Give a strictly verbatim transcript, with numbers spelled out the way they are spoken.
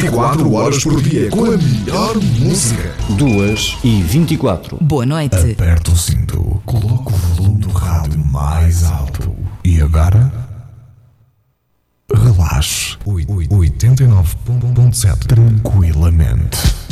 e quatro horas por dia com a melhor música. duas e vinte e quatro. Boa noite. Aperta o cinto, coloca o volume do rádio mais alto. E agora? Relaxe. oitenta e nove ponto sete. Tranquilamente.